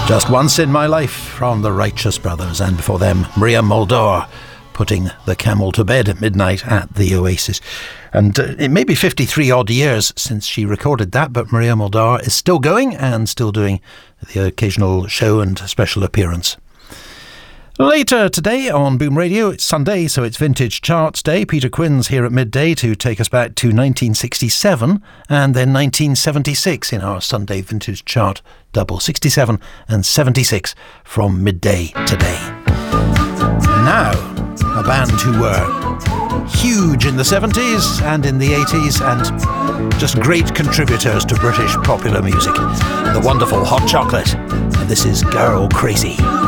Just Once in My Life from the Righteous Brothers, and before them Maria Muldaur, Putting the Camel to Bed at midnight at the Oasis. And it may be 53 odd years since she recorded that, but Maria Muldaur is still going and still doing the occasional show and special appearance. Later today on Boom Radio, it's Sunday, so it's Vintage Charts Day. Peter Quinn's here at midday to take us back to 1967 and then 1976 in our Sunday Vintage Chart double. 67 and 76 from midday today. Now, a band who were huge in the 70s and in the 80s and just great contributors to British popular music. The wonderful Hot Chocolate. And this is Girl Crazy.